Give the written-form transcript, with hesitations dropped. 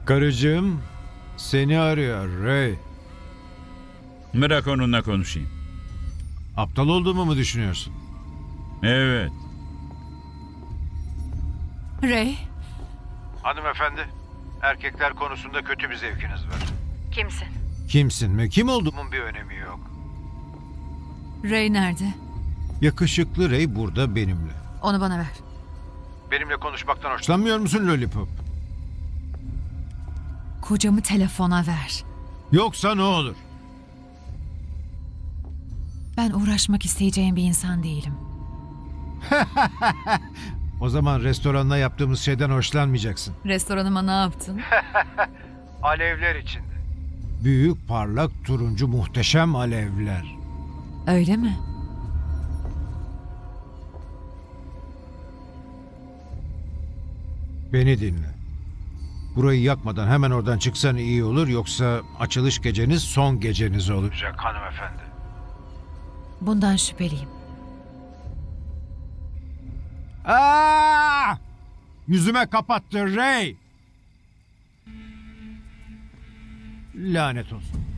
Karıcığım seni arıyor Ray. Bırak onunla konuşayım. Aptal olduğumu mu düşünüyorsun? Evet. Ray, Hanımefendi, erkekler konusunda kötü bir zevkiniz var. kimsin? Kimsin mi? Kim olduğumun bir önemi yok. Ray nerede? Yakışıklı Ray burada benimle. Onu bana ver. Benimle konuşmaktan hoşlanmıyor musun Lollipop? Kocamı telefona ver. Yoksa ne olur? Ben uğraşmak isteyeceğim bir insan değilim. O zaman restoranla yaptığımız şeyden hoşlanmayacaksın. Restoranıma ne yaptın? Alevler içinde. Büyük, parlak, turuncu, muhteşem alevler. Öyle mi? Beni dinle. Burayı yakmadan hemen oradan çıksan iyi olur, yoksa açılış geceniz son geceniz olacak hanımefendi. Bundan şüpheliyim. Aa! Yüzüme kapattı Ray. Lanet olsun.